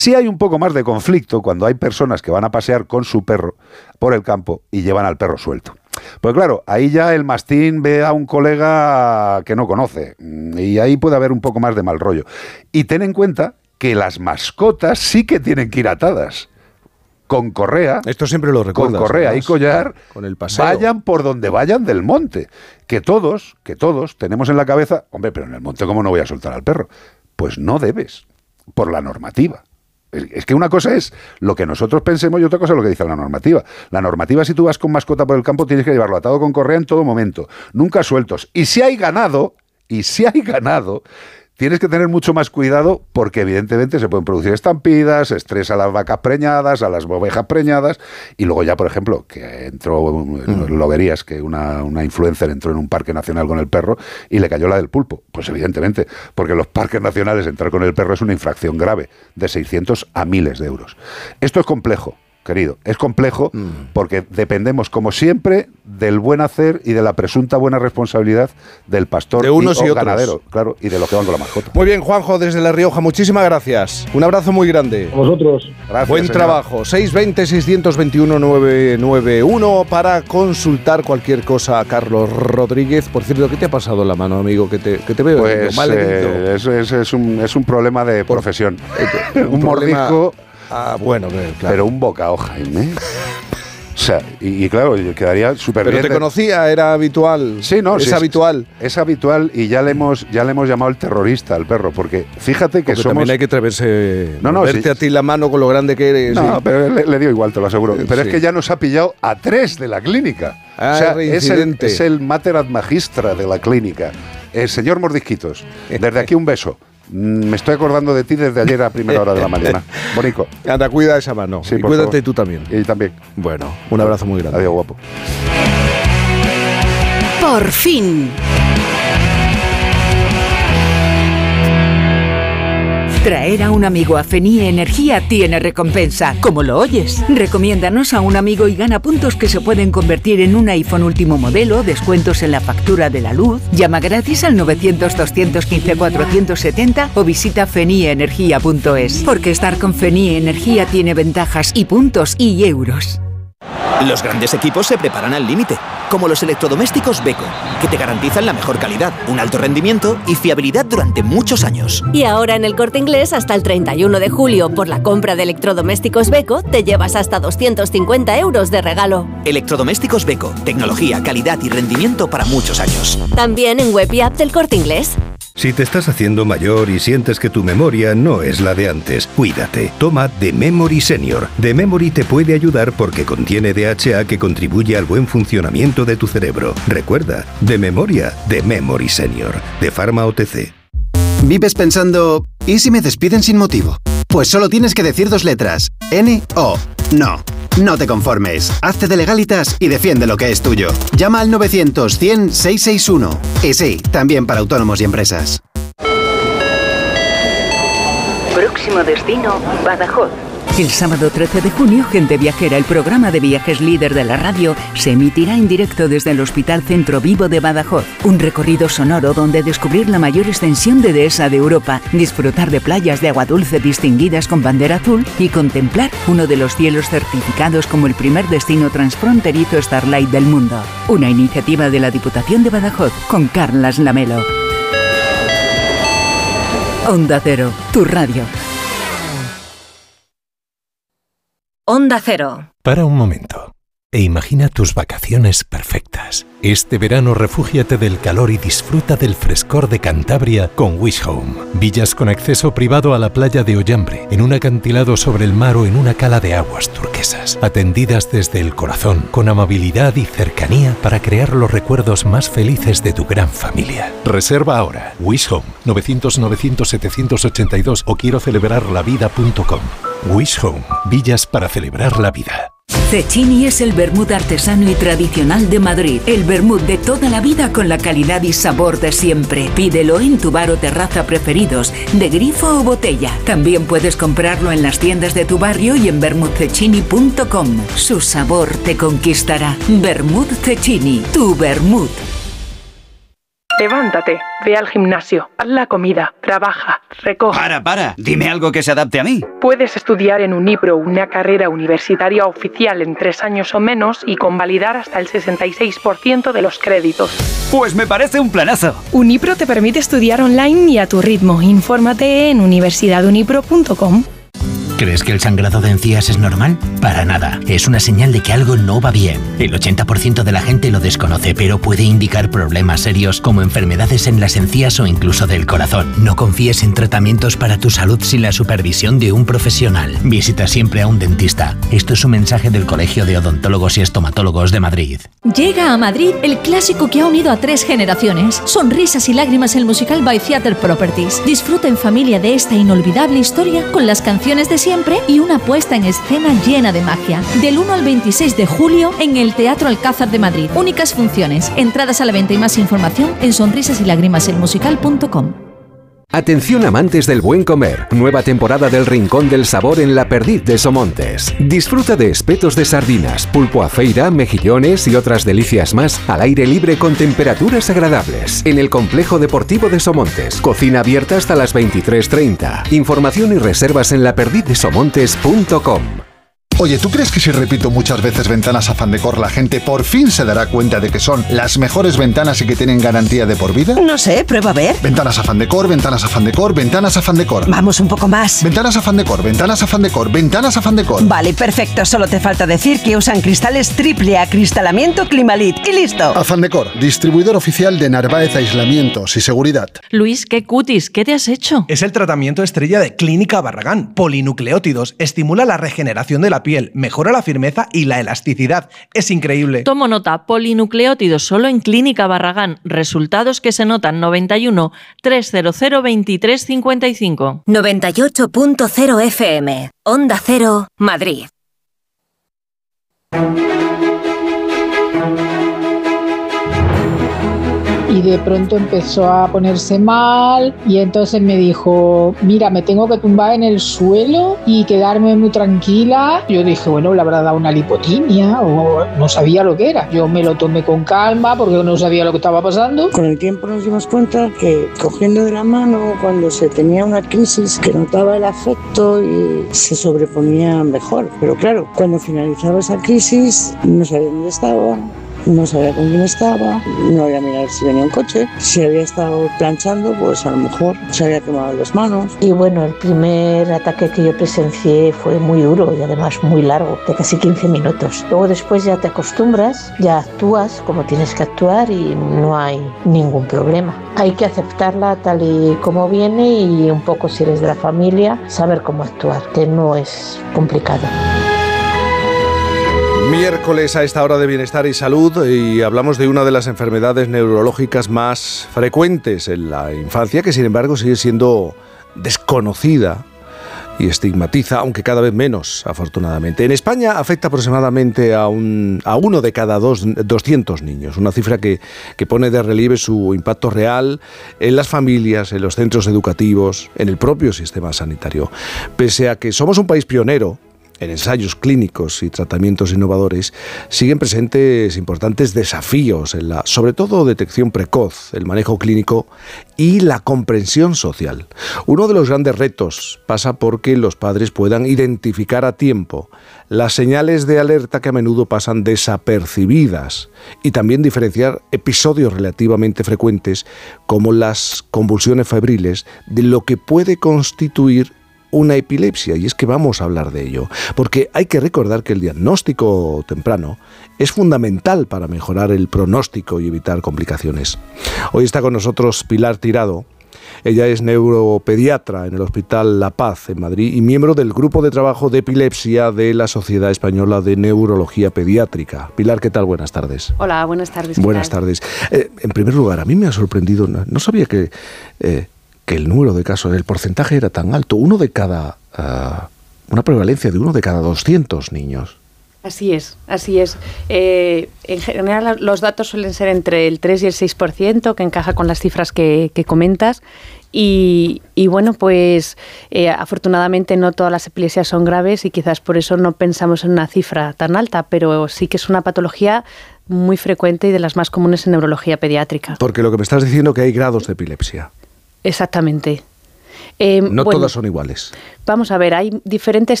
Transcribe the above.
Sí hay un poco más de conflicto cuando hay personas que van a pasear con su perro por el campo y llevan al perro suelto. Pues claro, ahí ya el mastín ve a un colega que no conoce y ahí puede haber un poco más de mal rollo. Y ten en cuenta que las mascotas sí que tienen que ir atadas. Con correa. Esto siempre lo recuerdas. Con correa y collar, con el paseo. Vayan por donde vayan del monte. Que todos tenemos en la cabeza, hombre, pero en el monte ¿cómo no voy a soltar al perro? Pues no debes, por la normativa. Es que una cosa es lo que nosotros pensemos y otra cosa es lo que dice la normativa. La normativa, si tú vas con mascota por el campo, tienes que llevarlo atado con correa en todo momento, nunca sueltos. Y si hay ganado, tienes que tener mucho más cuidado porque evidentemente se pueden producir estampidas, estrés a las vacas preñadas, a las ovejas preñadas, y luego ya, por ejemplo, que entró, lo verías, que una influencer entró en un parque nacional con el perro y le cayó la del pulpo. Pues evidentemente, porque en los parques nacionales entrar con el perro es una infracción grave, de 600 a miles de euros. Esto es complejo. Querido, es complejo porque dependemos, como siempre, del buen hacer y de la presunta buena responsabilidad del pastor de unos y otros, ganadero, claro, y de los que van con la mascota. Muy bien, Juanjo, desde La Rioja, muchísimas gracias. Un abrazo muy grande. A vosotros. Gracias, buen señor. trabajo. 620-621-991 para consultar cualquier cosa a Carlos Rodríguez. Por cierto, ¿qué te ha pasado en la mano, amigo? Que te veo pues, mal herido. Es un problema de profesión. Un mordisco. Bueno, claro. Pero un bocado, Jaime. O sea, y claro, quedaría súper bien. Pero te conocía, era habitual. Sí, no, es habitual. Es habitual y ya le hemos llamado el terrorista al perro, porque fíjate que porque somos. También hay que atreverse. Verte sí. a ti la mano con lo grande que eres. No, ¿sí? pero le dio igual, te lo aseguro. Pero sí. Es que ya nos ha pillado a 3 de la clínica. Ah, o sea, reincidente. es el mater ad magistra de la clínica. El señor Mordisquitos, desde aquí un beso. Me estoy acordando de ti desde ayer a primera hora de la mañana. Bonico. Anda, cuida esa mano. Sí, y cuídate favor. Tú también. Y también. Bueno, un abrazo muy grande. Adiós, guapo. Por fin. Traer a un amigo a Fenie Energía tiene recompensa, como lo oyes. Recomiéndanos a un amigo y gana puntos que se pueden convertir en un iPhone último modelo, descuentos en la factura de la luz. Llama gratis al 900-215-470 o visita fenieenergia.es. Porque estar con Fenie Energía tiene ventajas y puntos y euros. Los grandes equipos se preparan al límite, como los electrodomésticos Beko, que te garantizan la mejor calidad, un alto rendimiento y fiabilidad durante muchos años. Y ahora en El Corte Inglés, hasta el 31 de julio, por la compra de electrodomésticos Beko, te llevas hasta 250 euros de regalo. Electrodomésticos Beko, tecnología, calidad y rendimiento para muchos años. También en web y app del Corte Inglés. Si te estás haciendo mayor y sientes que tu memoria no es la de antes, cuídate. Toma The Memory Senior. The Memory te puede ayudar porque contiene DHA que contribuye al buen funcionamiento de tu cerebro. Recuerda, de memoria, The Memory Senior, de Pharma OTC. ¿Vives pensando, ¿y si me despiden sin motivo? Pues solo tienes que decir 2 letras, N-O. No te conformes. Hazte de Legalitas y defiende lo que es tuyo. Llama al 900-100-661. Y sí, también para autónomos y empresas. Próximo destino, Badajoz. El sábado 13 de junio, Gente Viajera, el programa de viajes líder de la radio, se emitirá en directo desde el Hospital Centro Vivo de Badajoz. Un recorrido sonoro donde descubrir la mayor extensión de dehesa de Europa, disfrutar de playas de agua dulce distinguidas con bandera azul y contemplar uno de los cielos certificados como el primer destino transfronterizo Starlight del mundo. Una iniciativa de la Diputación de Badajoz con Carlas Lamelo. Onda Cero, tu radio. Onda Cero. Para un momento e imagina tus vacaciones perfectas. Este verano refúgiate del calor y disfruta del frescor de Cantabria con Wish Home. Villas con acceso privado a la playa de Ollambre, en un acantilado sobre el mar o en una cala de aguas turquesas. Atendidas desde el corazón, con amabilidad y cercanía para crear los recuerdos más felices de tu gran familia. Reserva ahora. Wish Home, 900-900-782 o quiero celebrarlavida.com. Wish Home, villas para celebrar la vida. Cecchini es el vermut artesano y tradicional de Madrid. El vermut de toda la vida con la calidad y sabor de siempre. Pídelo en tu bar o terraza preferidos, de grifo o botella. También puedes comprarlo en las tiendas de tu barrio y en vermutcecchini.com. Su sabor te conquistará. Vermut Cecchini, tu vermut. Levántate, ve al gimnasio, haz la comida, trabaja, recoge. Para, dime algo que se adapte a mí. Puedes estudiar en Unipro una carrera universitaria oficial en 3 años o menos y convalidar hasta el 66% de los créditos. Pues me parece un planazo. Unipro te permite estudiar online y a tu ritmo. Infórmate en universidadunipro.com. ¿Crees que el sangrado de encías es normal? Para nada. Es una señal de que algo no va bien. El 80% de la gente lo desconoce, pero puede indicar problemas serios como enfermedades en las encías o incluso del corazón. No confíes en tratamientos para tu salud sin la supervisión de un profesional. Visita siempre a un dentista. Esto es un mensaje del Colegio de Odontólogos y Estomatólogos de Madrid. Llega a Madrid el clásico que ha unido a 3 generaciones. Sonrisas y lágrimas, el musical by Theatre Properties. Disfruta en familia de esta inolvidable historia con las canciones de siempre y una puesta en escena llena de magia. Del 1 al 26 de julio en el Teatro Alcázar de Madrid. Únicas funciones. Entradas a la venta y más información en sonrisasylágrimaselmusical.com. Atención amantes del buen comer, nueva temporada del Rincón del Sabor en La Perdiz de Somontes. Disfruta de espetos de sardinas, pulpo a feira, mejillones y otras delicias más al aire libre con temperaturas agradables. En el Complejo Deportivo de Somontes, cocina abierta hasta las 23:30. Información y reservas en laperdizdesomontes.com. Oye, ¿tú crees que si repito muchas veces ventanas Afán Decor la gente por fin se dará cuenta de que son las mejores ventanas y que tienen garantía de por vida? No sé, prueba a ver. Ventanas Afán Decor, ventanas Afán Decor, ventanas Afán Decor. Vamos un poco más. Ventanas Afán Decor, ventanas Afán Decor, ventanas Afán Decor. Vale, perfecto. Solo te falta decir que usan cristales triple acristalamiento Climalit. Y listo. Afán Decor, distribuidor oficial de Narváez Aislamientos y Seguridad. Luis, qué cutis, ¿qué te has hecho? Es el tratamiento estrella de Clínica Barragán. Polinucleótidos. Estimula la regeneración de la piel, mejora la firmeza y la elasticidad. Es increíble. Tomo nota, polinucleótidos solo en Clínica Barragán. Resultados que se notan. 91 300 23 55. 98.0 FM. Onda Cero, Madrid. Y de pronto empezó a ponerse mal y entonces me dijo, mira, me tengo que tumbar en el suelo y quedarme muy tranquila. Yo dije, bueno, le habrá dado una lipotimia o no sabía lo que era. Yo me lo tomé con calma porque no sabía lo que estaba pasando. Con el tiempo nos dimos cuenta que cogiendo de la mano cuando se tenía una crisis que notaba el afecto y se sobreponía mejor. Pero claro, cuando finalizaba esa crisis no sabía dónde estaba. No sabía con quién estaba, no había mirado si venía un coche, si había estado planchando, pues a lo mejor se había quemado las manos. Y bueno, el primer ataque que yo presencié fue muy duro y además muy largo, de casi 15 minutos. Luego después ya te acostumbras, ya actúas como tienes que actuar y no hay ningún problema. Hay que aceptarla tal y como viene y un poco, si eres de la familia, saber cómo actuar, que no es complicado. Miércoles a esta hora de Bienestar y Salud y hablamos de una de las enfermedades neurológicas más frecuentes en la infancia, que sin embargo sigue siendo desconocida y estigmatiza, aunque cada vez menos, afortunadamente. En España afecta aproximadamente a uno de cada 200 niños, una cifra que pone de relieve su impacto real en las familias, en los centros educativos, en el propio sistema sanitario. Pese a que somos un país pionero en ensayos clínicos y tratamientos innovadores, siguen presentes importantes desafíos en la, sobre todo, detección precoz, el manejo clínico y la comprensión social. Uno de los grandes retos pasa por que los padres puedan identificar a tiempo las señales de alerta que a menudo pasan desapercibidas y también diferenciar episodios relativamente frecuentes como las convulsiones febriles de lo que puede constituir una epilepsia, y es que vamos a hablar de ello, porque hay que recordar que el diagnóstico temprano es fundamental para mejorar el pronóstico y evitar complicaciones. Hoy está con nosotros Pilar Tirado. Ella es neuropediatra en el Hospital La Paz en Madrid y miembro del Grupo de Trabajo de Epilepsia de la Sociedad Española de Neurología Pediátrica. Pilar, ¿qué tal? Buenas tardes. Hola, buenas tardes. Buenas tardes. En primer lugar, a mí me ha sorprendido, no sabía que el número de casos, el porcentaje era tan alto, una prevalencia de 1 de cada 200 niños. Así es. En general los datos suelen ser entre el 3 y el 6%, que encaja con las cifras que comentas. Y bueno, pues afortunadamente no todas las epilepsias son graves y quizás por eso no pensamos en una cifra tan alta, pero sí que es una patología muy frecuente y de las más comunes en neurología pediátrica. Porque lo que me estás diciendo es que hay grados de epilepsia. Exactamente. No todas son iguales. Vamos a ver, hay diferentes